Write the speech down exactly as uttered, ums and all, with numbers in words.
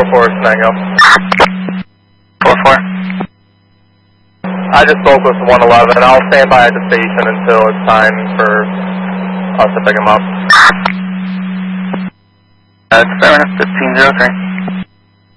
four four is Mango. four four. I just spoke with one eleven. I'll stand by at the station until it's time for us to pick him up. That's fair enough, fifteen zero three.